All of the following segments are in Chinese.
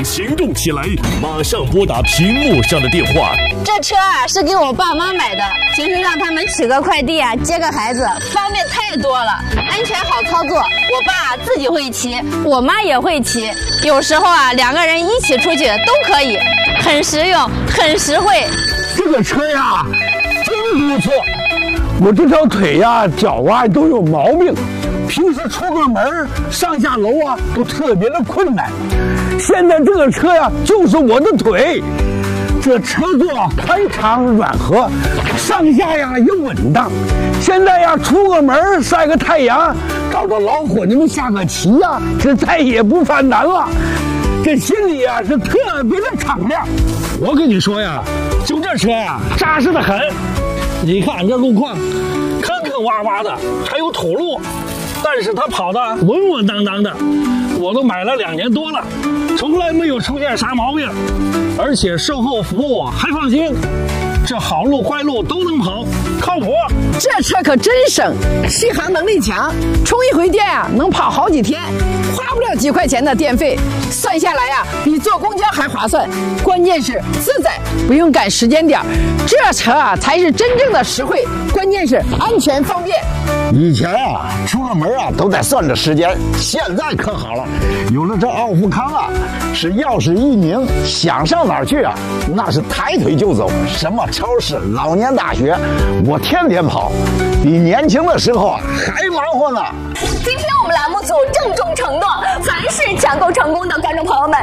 紧行动起来，马上拨打屏幕上的电话。 这车啊是给我爸妈买的，平时让他们取个快递啊，接个孩子，方便太多了，安全好操作。我爸自己会骑，我妈也会骑，有时候啊2个人一起出去都可以，很实用，很实惠。 这个车呀，真不错。我这条腿呀、脚啊都有毛病，平时出个门上下楼啊都特别的困难。现在这个车呀，就是我的腿。这车座开敞软和，上下呀也稳当。现在呀，出个门晒个太阳，找着老伙计们下个棋呀，这再也不犯难了。这心里呀是特别的敞亮。我跟你说呀，就这车呀，扎实的很。你看这路况，坑坑洼洼的，还有土路，但是它跑得稳稳当当的。我都买了2年多了，从来没有出现啥毛病，而且售后服务还放心。这好路坏路都能跑，靠谱。 这车可真省，续航能力强，充一回电啊能跑好几天，花不了几块钱的电费，算下来呀比坐公交还划算。关键是自在，不用赶时间点，这车啊才是真正的实惠，关键是安全方便。 以前啊出个门啊都得算着时间，现在可好了，有了这奥富康啊，是钥匙一拧，想上哪儿去啊那是抬腿就走，什么超市、老年大学，我天天跑，比年轻的时候啊还忙活呢。 今天我们栏目组郑重承诺，凡是抢购成功的观众朋友们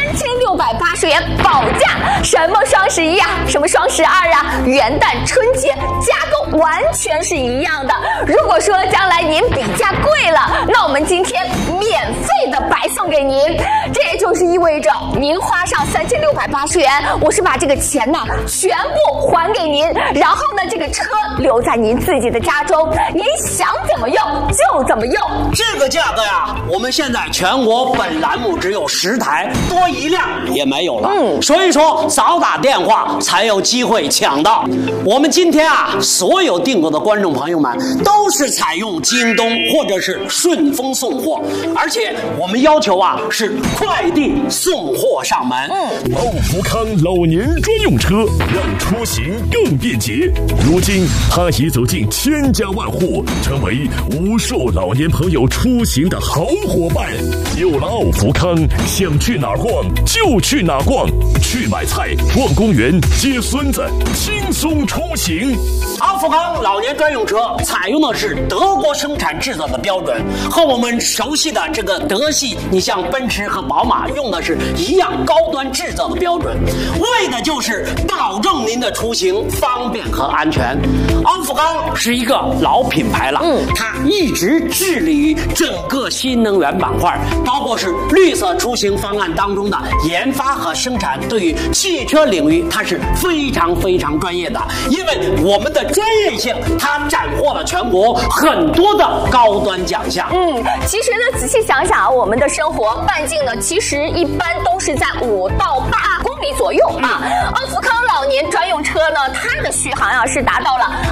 ，3680元保价。什么双11呀，什么双12啊，元旦、春节价购完全是一样的。如果说将来您比价贵了，那我们今天免费的白送给您。这也就是意味着您花上3680元，我是把这个钱呢全部还给您，然后呢这个车留在您自己的家中，您想怎么用就怎么用。 这个价格呀，我们现在全国本栏目只有10台，多一辆也没有了。所以说早打电话才有机会抢到。我们今天啊，所有订购的观众朋友们都是采用京东或者是顺丰送货，而且我们要求啊是快递送货上门。 奥富康老年专用车，让出行更便捷。如今它已走进千家万户，成为无数老年朋友出行的好伙伴。有了奥富康，想去哪儿逛就去哪儿逛，去买菜、逛公园、接孙子，轻松出行。 奥富康老年专用车采用的是德国生产制造的标准，和我们熟悉的这个德系，你像奔驰和宝马用的是一样高端制造的标准，为的就是保证您的出行方便和安全。奥富康是一个老品牌了，它一直致力于整个新能源板块，包括是绿色出行方案当中的研发和生产，对于汽车领域它是非常非常专业的，因为我们的专业性，它斩获了全国很多的高端奖项。 其实呢，仔细想想啊，我们的生活半径呢，其实一般都是在5到8公里左右啊。奥富康老年专用车呢，它的续航啊是达到了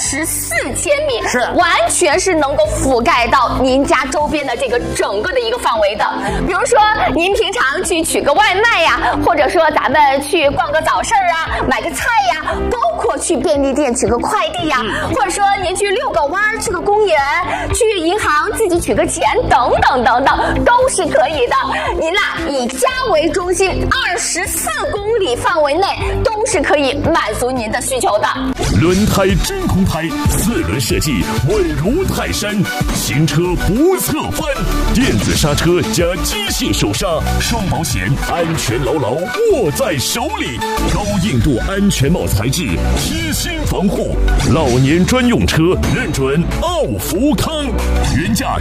24千米， 是完全是能够覆盖到您家周边的这个整个的一个范围的。比如说您平常去取个外卖呀，或者说咱们去逛个早市啊，买个菜呀，包括去便利店取个快递呀，或者说您去遛个弯，去个公园，去银行自己取个钱，等等等等，都是可以的。您呐，以家为中心，24公里范围内都是可以满足您的需求的。 轮胎真空胎，4轮设计稳如泰山，行车不侧翻，电子刹车加机械手刹，双保险，安全牢牢握在手里，高硬度安全帽材质，贴心防护。老年专用车认准奥富康，原价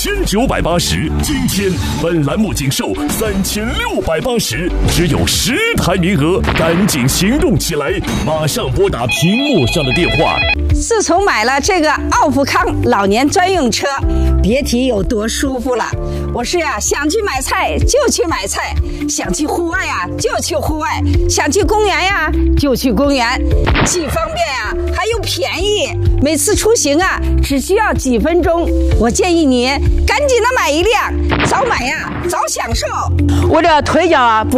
9980，今天本栏目仅售3680，只有10台名额，赶紧行动起来，马上拨打屏幕上的电话。 自从买了这个奥富康老年专用车，别提有多舒服了。我是呀，想去买菜就去买菜，想去户外呀就去户外，想去公园呀就去公园，既方便呀还又便宜。每次出行啊只需要几分钟，我建议你赶紧的买一辆，早买呀早享受。我这腿脚啊不